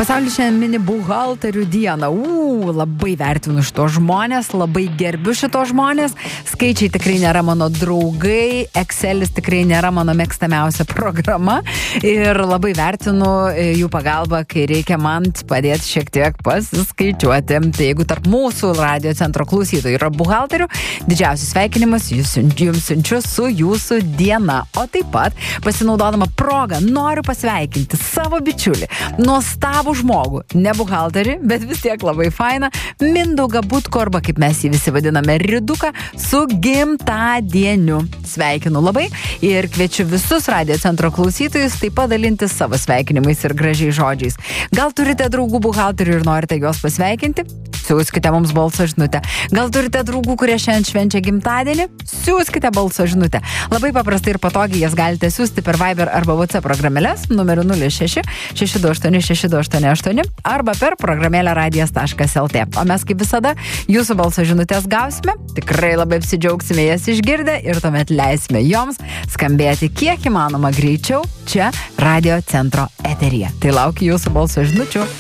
Pasaulis šiandien mini buhalterių dieną. Labai vertinu šito žmonės, labai gerbiu šito žmonės. Skaičiai tikrai nėra mano draugai, Excelis tikrai nėra mano mėgstamiausia programa ir labai vertinu jų pagalbą, kai reikia man padėti šiek tiek pasiskaičiuoti. Tai jeigu tarp mūsų radio centro klausytojų yra buhalterių, didžiausius sveikinimus jums siunčiu su jūsų diena. O taip pat, pasinaudodama progą, noriu pasveikinti savo bičiulį, nuostabų žmogų, ne buhalterį, bet vis tiek labai fainą, Mindaugą Butko, arba kaip mes jį visi vadiname, Riduką, su gimtadieniu. Sveikinu labai ir kviečiu visus radio centro klausytojus taip pat dalintis savo sveikinimais ir gražiais žodžiais. Gal turite draugų buhalterių ir norite juos pasveikinti? Siūskite mums balso žinutę. Gal turite draugų, kurie šiandien švenčia gimtadienį? Siūskite balso žinutę. Labai paprastai ir patogiai jas galite siūsti per Viber arba WhatsApp programėles numeriu 06 628 628 arba per programėlę radijas.lt. O mes kaip visada jūsų balso žinutės gausime, tikrai labai apsidžiaugsime jas išgirdę ir tuomet leisime joms skambėti kiek įmanoma greičiau čia radio centro eteryje. Tai laukiu jūsų balso žinučių.